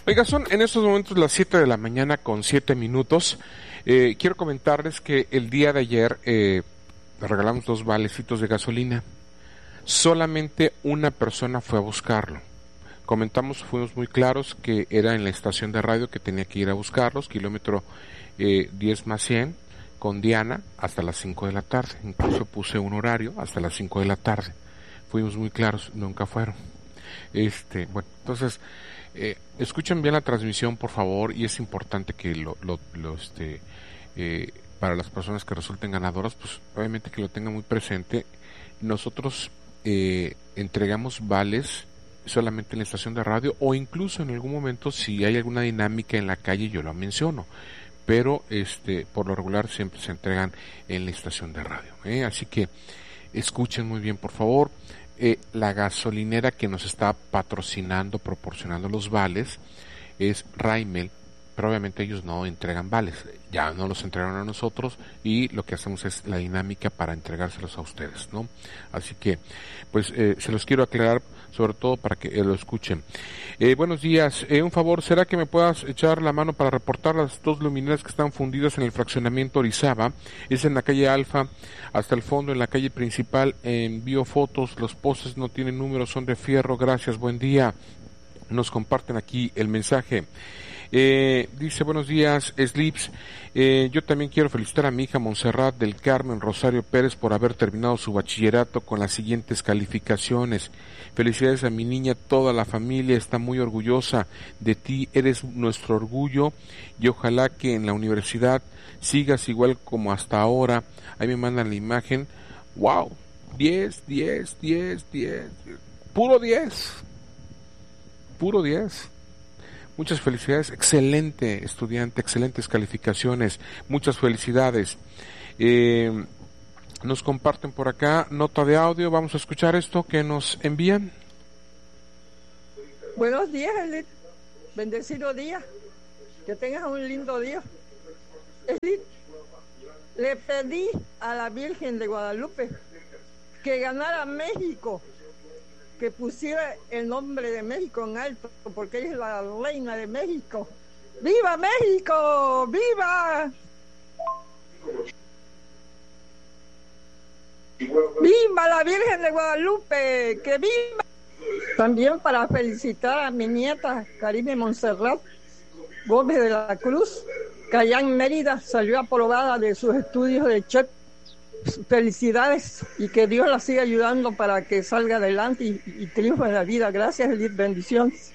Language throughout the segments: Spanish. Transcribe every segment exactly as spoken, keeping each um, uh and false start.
Oiga, son en estos momentos las siete de la mañana con siete minutos. Eh, quiero comentarles que el día de ayer eh, regalamos dos valecitos de gasolina. Solamente una persona fue a buscarlo. Comentamos, fuimos muy claros que era en la estación de radio que tenía que ir a buscarlos, kilómetro eh, diez más cien, con Diana, hasta las cinco de la tarde. Incluso puse un horario hasta las cinco de la tarde. Fuimos muy claros, nunca fueron. Este, bueno, entonces, eh, escuchen bien la transmisión, por favor, y es importante que lo, lo, lo este, eh, para las personas que resulten ganadoras, pues obviamente que lo tengan muy presente. Nosotros eh, entregamos vales solamente en la estación de radio, o incluso en algún momento si hay alguna dinámica en la calle yo lo menciono, pero este por lo regular siempre se entregan en la estación de radio, ¿eh? Así que escuchen muy bien, por favor. Eh, la gasolinera que nos está patrocinando, proporcionando los vales es Raimel, pero obviamente ellos no entregan vales, ya no los entregaron a nosotros y lo que hacemos es la dinámica para entregárselos a ustedes, ¿no? Así que, pues, eh, se los quiero aclarar, sobre todo para que eh, lo escuchen. Eh, buenos días, eh, un favor, ¿será que me puedas echar la mano para reportar las dos luminarias que están fundidas en el fraccionamiento Orizaba? Es en la calle Alfa, hasta el fondo, en la calle principal. Envío fotos, los postes no tienen números, son de fierro, gracias, buen día. Nos comparten aquí el mensaje. Eh, dice, buenos días, Slips, eh, yo también quiero felicitar a mi hija Montserrat del Carmen Rosario Pérez por haber terminado su bachillerato con las siguientes calificaciones. Felicidades a mi niña, toda la familia está muy orgullosa de ti, eres nuestro orgullo y ojalá que en la universidad sigas igual como hasta ahora. Ahí me mandan la imagen. Wow, diez, diez, diez, diez, puro diez, puro diez. Muchas felicidades, excelente estudiante, excelentes calificaciones, muchas felicidades. Eh, nos comparten por acá nota de audio, vamos a escuchar esto que nos envían. Buenos días, Edith. Bendecido día. Que tengas un lindo día. Edith, le pedí a la Virgen de Guadalupe que ganara México, que pusiera el nombre de México en alto, porque ella es la reina de México. ¡Viva México! ¡Viva! ¡Viva la Virgen de Guadalupe! ¡Que viva! También para felicitar a mi nieta, Karime Montserrat Gómez de la Cruz, que allá en Mérida salió aprobada de sus estudios de chef. Felicidades y que Dios la siga ayudando para que salga adelante y, y triunfe en la vida. Gracias, Edith, bendiciones.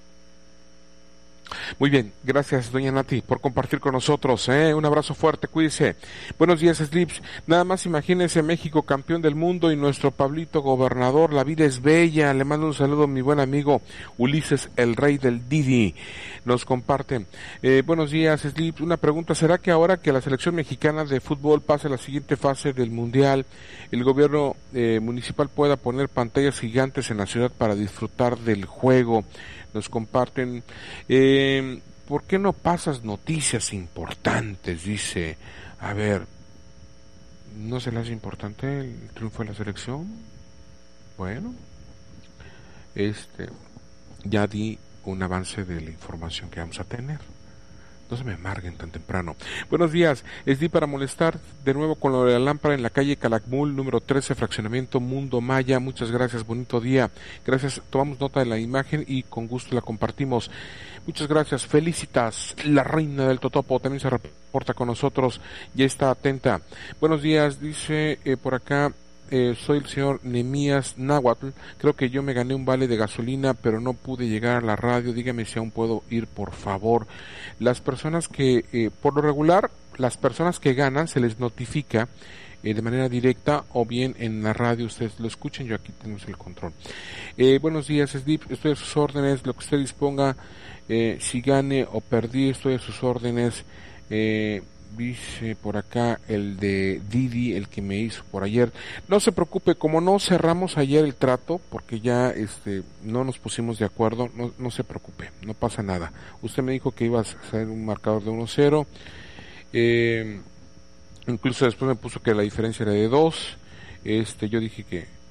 Muy bien, gracias doña Nati por compartir con nosotros, ¿eh? Un abrazo fuerte, cuídese. Buenos días, Slips. Nada más imagínense México campeón del mundo y nuestro Pablito gobernador, la vida es bella. Le mando un saludo a mi buen amigo Ulises, el rey del Didi. Nos comparten. Eh, buenos días, Slips. Una pregunta, ¿será que ahora que la selección mexicana de fútbol pase a la siguiente fase del mundial, el gobierno eh, municipal pueda poner pantallas gigantes en la ciudad para disfrutar del juego? Nos comparten, eh, ¿por qué no pasas noticias importantes? Dice, a ver, ¿no se le hace importante el triunfo de la selección? Bueno, este, ya di un avance de la información que vamos a tener. No se me amarguen tan temprano. Buenos días, es Di para molestar de nuevo con lo de la lámpara en la calle Calakmul, número trece, fraccionamiento Mundo Maya. Muchas gracias, bonito día. Gracias, tomamos nota de la imagen y con gusto la compartimos. Muchas gracias, felicitas. La reina del Totopo también se reporta con nosotros, ya está atenta. Buenos días, dice eh, por acá, Eh, soy el señor Nemías Náhuatl, creo que yo me gané un vale de gasolina, pero no pude llegar a la radio, dígame si aún puedo ir, por favor. Las personas que, eh, por lo regular, las personas que ganan se les notifica eh, de manera directa o bien en la radio, ustedes lo escuchen, yo aquí tenemos el control. Eh, buenos días, Slip, estoy a sus órdenes, lo que usted disponga, eh, si gane o perdí, estoy a sus órdenes. eh, Dice por acá el de Didi, el que me hizo por ayer. No se preocupe, como no cerramos ayer el trato, porque ya este no nos pusimos de acuerdo, no, no se preocupe, no pasa nada. Usted me dijo que iba a hacer un marcador de uno cero, eh, incluso después me puso que la diferencia era de dos. Este, yo dije que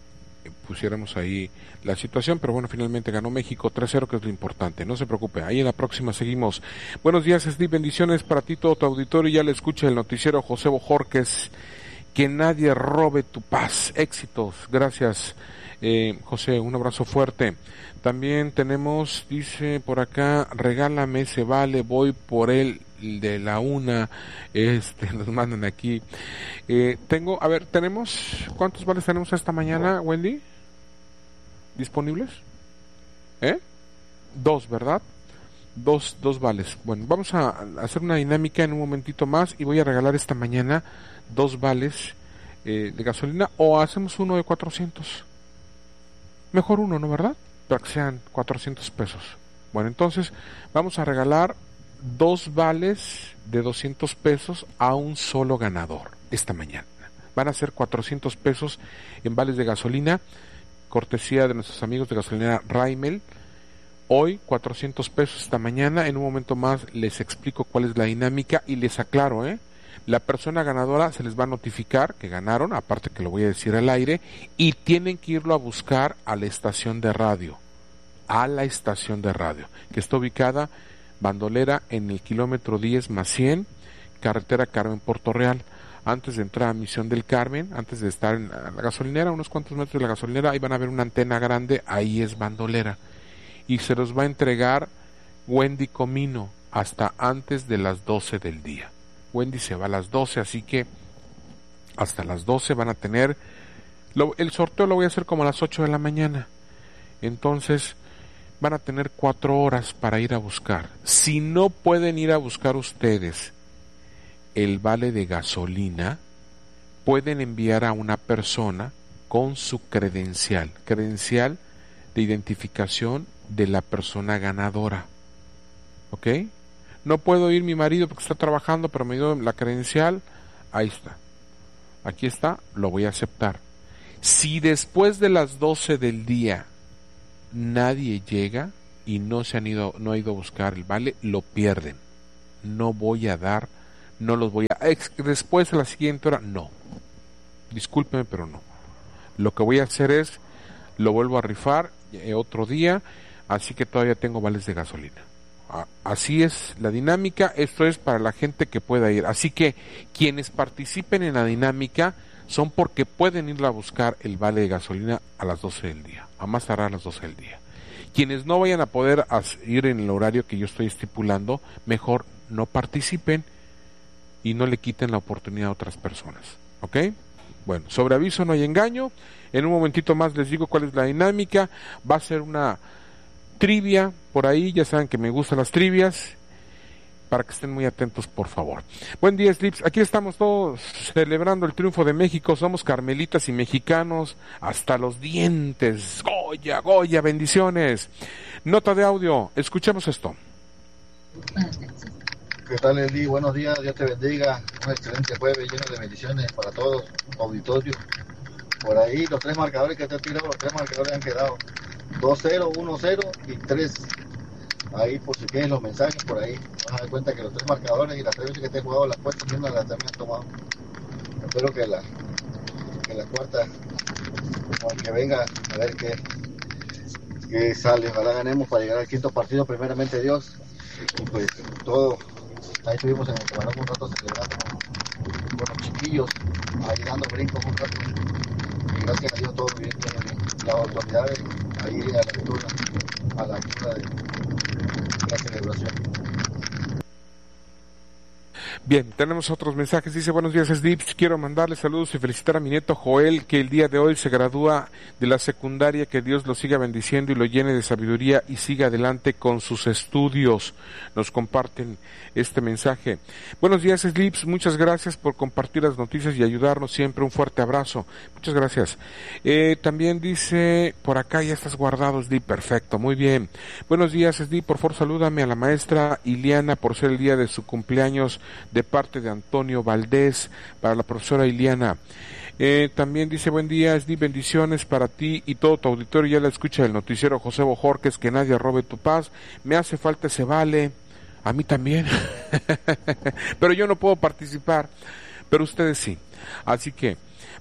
pusiéramos ahí la situación, pero bueno, finalmente ganó México tres cero, que es lo importante, no se preocupe, ahí en la próxima seguimos. Buenos días, Steve, bendiciones para ti, todo tu auditorio, ya le escucha el noticiero José Bojorquez, que nadie robe tu paz, éxitos, gracias, eh, José, un abrazo fuerte. También tenemos, dice por acá, regálame ese vale, voy por él de la una, este, nos mandan aquí. Eh, tengo, a ver, tenemos, ¿cuántos vales tenemos esta mañana, Wendy? ¿Disponibles? ¿Eh? Dos, ¿verdad? Dos, dos vales. Bueno, vamos a hacer una dinámica en un momentito más y voy a regalar esta mañana dos vales eh, de gasolina, o hacemos uno de cuatrocientos. Mejor uno, ¿no, verdad? Para que sean cuatrocientos pesos. Bueno, entonces vamos a regalar dos vales de doscientos pesos a un solo ganador esta mañana. Van a ser cuatrocientos pesos en vales de gasolina, cortesía de nuestros amigos de gasolinera Raimel. Hoy cuatrocientos pesos esta mañana. En un momento más les explico cuál es la dinámica y les aclaro, ¿eh? La persona ganadora se les va a notificar que ganaron, aparte que lo voy a decir al aire, y tienen que irlo a buscar a la estación de radio, a la estación de radio, que está ubicada Bandolera en el kilómetro diez más cien, carretera Carmen Puerto Real. Antes de entrar a Misión del Carmen, antes de estar en la gasolinera, unos cuantos metros de la gasolinera, ahí van a ver una antena grande, ahí es Bandolera. Y se los va a entregar Wendy Comino hasta antes de las doce del día. Wendy se va a las doce, así que hasta las doce van a tener, lo, el sorteo lo voy a hacer como a las ocho de la mañana, entonces van a tener cuatro horas para ir a buscar. Si no pueden ir a buscar ustedes el vale de gasolina, pueden enviar a una persona con su credencial, credencial de identificación de la persona ganadora, ¿ok? No puedo ir mi marido porque está trabajando, pero me dio la credencial, ahí está, aquí está, lo voy a aceptar. Si después de las doce del día nadie llega y no se han ido, no ha ido a buscar el vale, lo pierden. No voy a dar, no los voy a, después de la siguiente hora, no. Discúlpeme, pero no. Lo que voy a hacer es, lo vuelvo a rifar eh, otro día, así que todavía tengo vales de gasolina. Así es la dinámica, esto es para la gente que pueda ir. Así que quienes participen en la dinámica son porque pueden ir a buscar el vale de gasolina a las doce del día, a más tardar a las doce del día. Quienes no vayan a poder ir en el horario que yo estoy estipulando, mejor no participen y no le quiten la oportunidad a otras personas, ¿ok? Bueno, sobre aviso no hay engaño. En un momentito más les digo cuál es la dinámica. Va a ser una trivia por ahí, ya saben que me gustan las trivias, para que estén muy atentos, por favor. Buen día, Slips. Aquí estamos todos celebrando el triunfo de México. Somos carmelitas y mexicanos hasta los dientes. Goya, Goya, bendiciones. Nota de audio, escuchemos esto. ¿Qué tal, Eli? Buenos días, Dios te bendiga. Un excelente jueves lleno de bendiciones para todos, auditorio. Por ahí los tres marcadores que te he tirado, los tres marcadores han quedado dos cero, uno cero y tres. Ahí por si quieren los mensajes por ahí, vas a dar cuenta que los tres marcadores y las tres veces que te he jugado las puestas una las también han tomado. Espero que la que la cuarta, que venga a ver qué, qué sale. Ojalá ganemos para llegar al quinto partido, primeramente Dios. Y pues todo, ahí estuvimos en el camarón un rato celebrando con los chiquillos, ahí dando brincos un rato. Y gracias a Dios todo muy bien, todo bien. Las autoridades ahí a la altura, a la altura de la celebración. Bien, tenemos otros mensajes. Dice, buenos días, Slips. Quiero mandarle saludos y felicitar a mi nieto Joel, que el día de hoy se gradúa de la secundaria. Que Dios lo siga bendiciendo y lo llene de sabiduría y siga adelante con sus estudios. Nos comparten este mensaje. Buenos días, Slips. Muchas gracias por compartir las noticias y ayudarnos siempre. Un fuerte abrazo. Muchas gracias. Eh, también dice, por acá ya estás guardado, Slip. Perfecto, muy bien. Buenos días, Slip. Por favor, salúdame a la maestra Iliana por ser el día de su cumpleaños, de parte de Antonio Valdés, para la profesora Iliana. Eh, también dice, buen día, Sdi, bendiciones para ti y todo tu auditorio. Ya la escucha del noticiero José Bojorquez, que nadie robe tu paz. Me hace falta ese vale, a mí también, pero yo no puedo participar, pero ustedes sí. Así que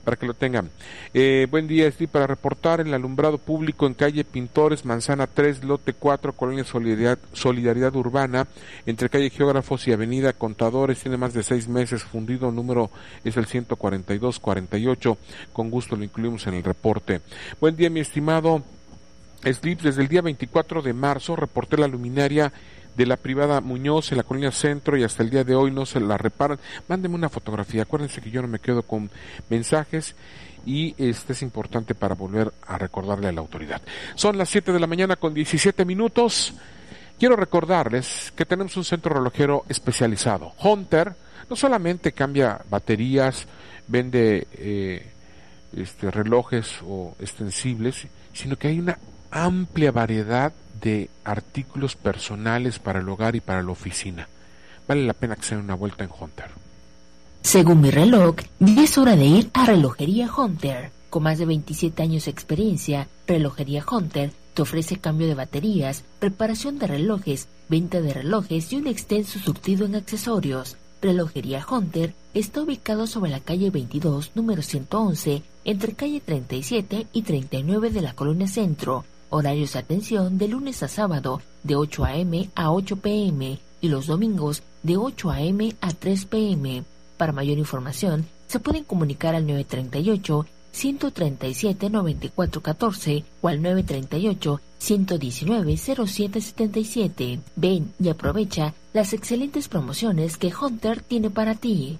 para que lo tengan. Eh, buen día, estoy para reportar el alumbrado público en calle Pintores, Manzana tres, lote cuatro, Colonia Solidaridad, Solidaridad Urbana, entre calle Geógrafos y avenida Contadores, tiene más de seis meses fundido, número es el ciento cuarenta y dos cuarenta y ocho, con gusto lo incluimos en el reporte. Buen día, mi estimado Slips, desde el día veinticuatro de marzo reporté la luminaria de la privada Muñoz en la Colonia Centro y hasta el día de hoy no se la reparan. Mándeme una fotografía, acuérdense que yo no me quedo con mensajes y este es importante para volver a recordarle a la autoridad. Son las siete de la mañana con diecisiete minutos. Quiero recordarles que tenemos un centro relojero especializado. Hunter no solamente cambia baterías, vende eh, este, relojes o extensibles, sino que hay una amplia variedad de artículos personales para el hogar y para la oficina. Vale la pena que se den una vuelta en Hunter. Según mi reloj, ya es hora de ir a Relojería Hunter. Con más de veintisiete años de experiencia, Relojería Hunter te ofrece cambio de baterías, reparación de relojes, venta de relojes y un extenso surtido en accesorios. Relojería Hunter está ubicado sobre la calle veintidós, número ciento once, entre calle treinta y siete y treinta y nueve de la Colonia Centro. Horarios de atención de lunes a sábado de ocho a eme a ocho pe eme y los domingos de ocho a eme a tres pe eme. Para mayor información se pueden comunicar al nueve treinta y ocho, ciento treinta y siete, noventa y cuatro catorce o al nueve treinta y ocho, ciento diecinueve, cero siete setenta y siete. Ven y aprovecha las excelentes promociones que Hunter tiene para ti.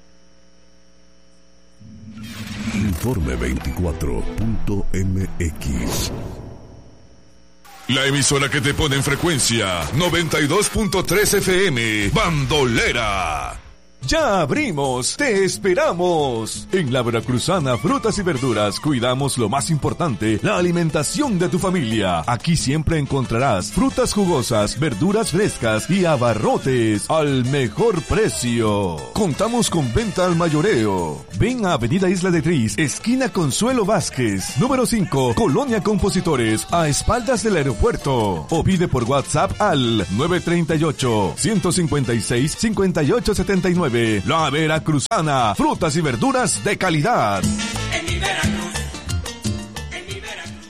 Informe veinticuatro punto eme equis. La emisora que te pone en frecuencia noventa y dos punto tres efe eme, Bandolera. ¡Ya abrimos! ¡Te esperamos! En la Veracruzana Frutas y Verduras cuidamos lo más importante, la alimentación de tu familia. Aquí siempre encontrarás frutas jugosas, verduras frescas y abarrotes al mejor precio. Contamos con venta al mayoreo. Ven a Avenida Isla de Tris, esquina Consuelo Vázquez, número cinco, Colonia Compositores, a espaldas del aeropuerto. O pide por WhatsApp al nueve treinta y ocho, ciento cincuenta y seis, cincuenta y ocho setenta y nueve. La Veracruzana, frutas y verduras de calidad. En mi Veracruz, en mi Veracruz.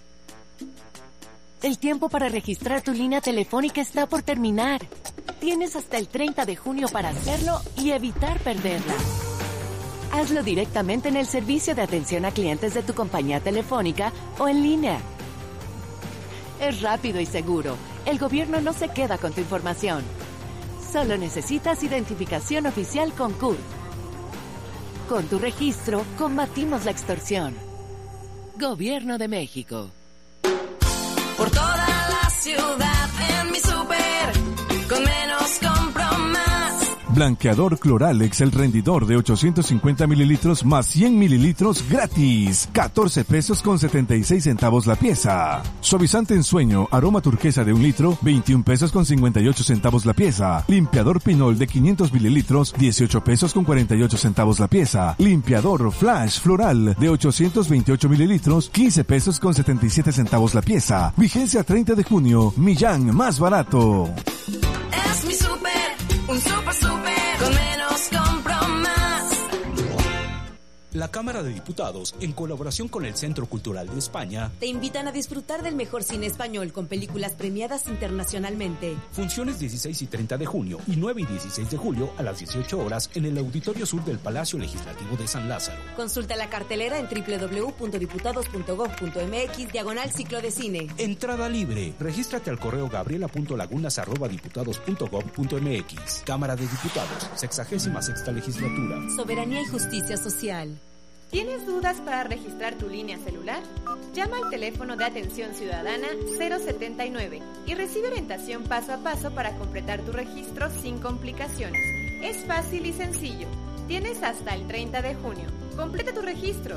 El tiempo para registrar tu línea telefónica está por terminar. Tienes hasta el treinta de junio para hacerlo y evitar perderla. Hazlo directamente en el servicio de atención a clientes de tu compañía telefónica o en línea. Es rápido y seguro. El gobierno no se queda con tu información. Solo necesitas identificación oficial con C U R. Con tu registro, combatimos la extorsión. Gobierno de México. Por toda la ciudad en mi súper, con menos compro más. Blanqueador Cloralex, el rendidor de ochocientos cincuenta mililitros más cien mililitros gratis. catorce pesos con setenta y seis centavos la pieza. Suavizante en sueño, aroma turquesa de un litro, veintiún pesos con cincuenta y ocho centavos la pieza. Limpiador Pinol de quinientos mililitros, dieciocho pesos con cuarenta y ocho centavos la pieza. Limpiador Flash Floral de ochocientos veintiocho mililitros, quince pesos con setenta y siete centavos la pieza. Vigencia treinta de junio, Millán más barato. Es mi súper, un súper súper, con menos compro más. La Cámara de Diputados, en colaboración con el Centro Cultural de España, te invitan a disfrutar del mejor cine español con películas premiadas internacionalmente. Funciones dieciséis y treinta de junio y nueve y dieciséis de julio a las dieciocho horas en el Auditorio Sur del Palacio Legislativo de San Lázaro. Consulta la cartelera en doble u doble u doble u punto diputados punto gob punto eme equis diagonal ciclo de cine. Entrada libre. Regístrate al correo gabriela punto lagunas arroba diputados punto gob punto eme equis. Cámara de Diputados, sexagésima sexta legislatura. Soberanía y justicia social. ¿Tienes dudas para registrar tu línea celular? Llama al teléfono de atención ciudadana cero setenta y nueve y recibe orientación paso a paso para completar tu registro sin complicaciones. Es fácil y sencillo. Tienes hasta el treinta de junio. Completa tu registro.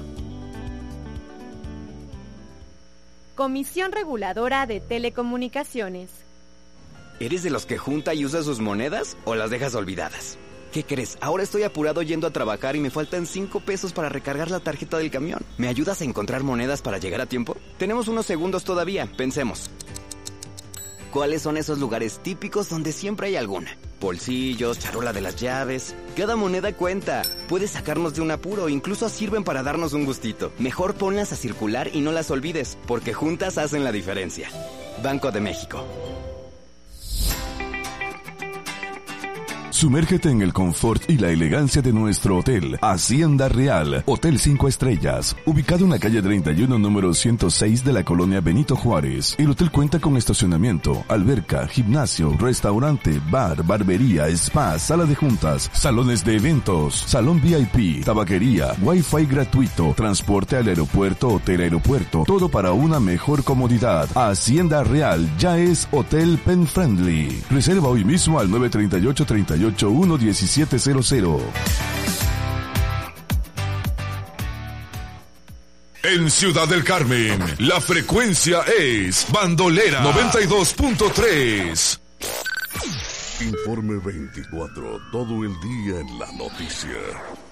Comisión Reguladora de Telecomunicaciones. ¿Eres de los que junta y usa sus monedas o las dejas olvidadas? ¿Qué crees? Ahora estoy apurado yendo a trabajar y me faltan cinco pesos para recargar la tarjeta del camión. ¿Me ayudas a encontrar monedas para llegar a tiempo? Tenemos unos segundos todavía, pensemos. ¿Cuáles son esos lugares típicos donde siempre hay alguna? Bolsillos, charola de las llaves. Cada moneda cuenta. Puede sacarnos de un apuro, incluso sirven para darnos un gustito. Mejor ponlas a circular y no las olvides, porque juntas hacen la diferencia. Banco de México. Sumérgete en el confort y la elegancia de nuestro hotel, Hacienda Real, Hotel cinco Estrellas, ubicado en la calle treinta y uno, número ciento seis de la colonia Benito Juárez. El hotel cuenta con estacionamiento, alberca, gimnasio, restaurante, bar, barbería, spa, sala de juntas, salones de eventos, salón V I P, tabaquería, wifi gratuito, transporte al aeropuerto, hotel aeropuerto, todo para una mejor comodidad. Hacienda Real ya es Hotel Pen Friendly. Reserva hoy mismo al nueve tres ocho, tres ocho uno, uno siete cero cero. En Ciudad del Carmen, la frecuencia es Bandolera noventa y dos punto tres. Informe veinticuatro, todo el día en la noticia.